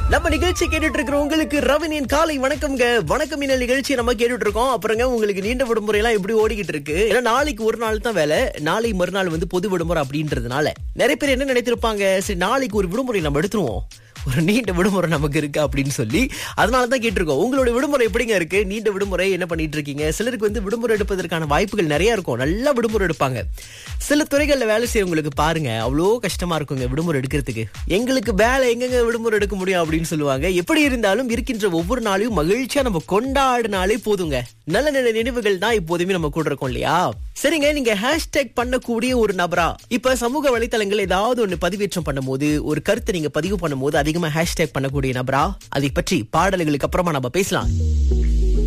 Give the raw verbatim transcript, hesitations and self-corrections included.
நம்ம நிகழ்ச்சி கேட்டுட்டு இருக்கிற உங்களுக்கு ரவினின் காலை வணக்கம்ங்க. வணக்கம் இந்த நிகழ்ச்சி நம்ம கேட்டுட்டு இருக்கோம். அப்புறங்க உங்களுக்கு நீண்ட விடுமுறை எல்லாம் எப்படி ஓடிக்கிட்டு இருக்கு? ஏன்னா நாளைக்கு ஒரு நாள் தான் வேலை, நாளை மறுநாள் வந்து பொது விடுமுறை அப்படின்றதுனால நிறைய பேர் என்ன நினைத்திருப்பாங்க, சரி நாளைக்கு ஒரு விடுமுறை நம்ம எடுத்துருவோம், ஒரு நீண்ட விடுமுறை நமக்கு இருக்கு அப்படின்னு சொல்லி. அதனாலதான் கேட்டிருக்கோம், உங்களோட விடுமுறை எப்படிங்க இருக்கு? நீண்ட விடுமுறை என்ன பண்ணிட்டு இருக்கீங்க? சிலருக்கு வந்து விடுமுறை எடுப்பதற்கான வாய்ப்புகள் நிறைய இருக்கும், நல்லா விடுமுறை எடுப்பாங்க. சில துறைகள்ல வேலை செய்யறவங்களுக்கு பாருங்க அவ்வளோ கஷ்டமா இருக்குங்க விடுமுறை எடுக்கிறதுக்கு. எங்களுக்கு வேலை எங்கெங்க விடுமுறை எடுக்க முடியும் அப்படின்னு சொல்லுவாங்க. எப்படி இருந்தாலும் இருக்கின்ற ஒவ்வொரு நாளையும் மகிழ்ச்சியா நம்ம கொண்டாடினாலே போதுங்க. நல்ல நல்ல நினைவுகள் தான் இப்போதுமே நம்ம கூட இருக்கோம் இல்லையா? சரிங்க, நீங்க ஹேஷ்டேக் பண்ணக்கூடிய ஒரு நபரா? இப்ப சமூக வலைத்தளங்கள் ஏதாவது ஒண்ணு பதிவேற்றம் பண்ணும் போது, ஒரு கருத்தை நீங்க பதிவு பண்ணும் போது அதிகமா ஹேஷ்டேக் பண்ணக்கூடிய நபரா? அதை பற்றி பாடல்களுக்கு அப்புறமா நம்ம பேசலாம்.